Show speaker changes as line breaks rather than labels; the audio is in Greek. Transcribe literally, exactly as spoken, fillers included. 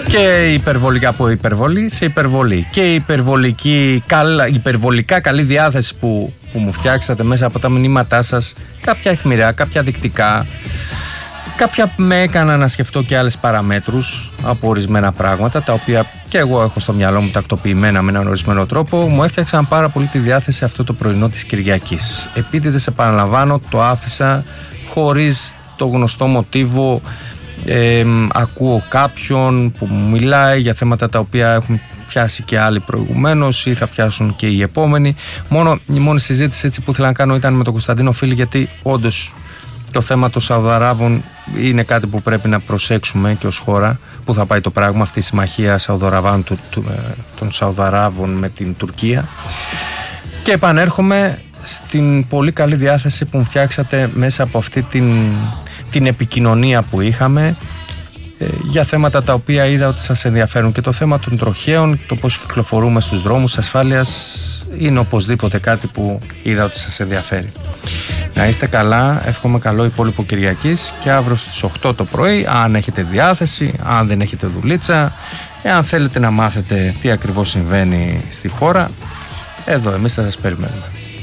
Και υπερβολικά από υπερβολή σε υπερβολή. Και η υπερβολική, καλα, υπερβολικά καλή διάθεση που, που μου φτιάξατε μέσα από τα μηνύματά σας, κάποια αιχμηρά, κάποια δεικτικά, κάποια με έκανα να σκεφτώ και άλλες παραμέτρους από ορισμένα πράγματα, τα οποία και εγώ έχω στο μυαλό μου τακτοποιημένα με έναν ορισμένο τρόπο, μου έφτιαξαν πάρα πολύ τη διάθεση αυτό το πρωινό της Κυριακής. Επίτηδες, επαναλαμβάνω, το άφησα χωρίς το γνωστό μοτίβο. Ε, ακούω κάποιον που μου μιλάει για θέματα τα οποία έχουν πιάσει και άλλοι προηγουμένως ή θα πιάσουν και οι επόμενοι. Μόνο, η μόνη συζήτηση έτσι που ήθελα να κάνω ήταν με τον Κωνσταντίνο Φίλη, γιατί όντως το θέμα των Σαουδαράβων είναι κάτι που πρέπει να προσέξουμε και ως χώρα, που θα πάει το πράγμα, αυτή η συμμαχία Σαουδαραβών, του, του, των Σαουδαράβων με την Τουρκία. Και επανέρχομαι στην πολύ καλή διάθεση που μου φτιάξατε μέσα από αυτή την, την επικοινωνία που είχαμε ε, για θέματα τα οποία είδα ότι σας ενδιαφέρουν. Και το θέμα των τροχαίων, το πώς κυκλοφορούμε στους δρόμους ασφάλειας, είναι οπωσδήποτε κάτι που είδα ότι σας ενδιαφέρει. Να είστε καλά, εύχομαι καλό υπόλοιπο Κυριακής και αύριο στις οκτώ το πρωί, αν έχετε διάθεση, αν δεν έχετε δουλίτσα, εάν θέλετε να μάθετε τι ακριβώς συμβαίνει στη χώρα, εδώ εμείς θα σας περιμένουμε.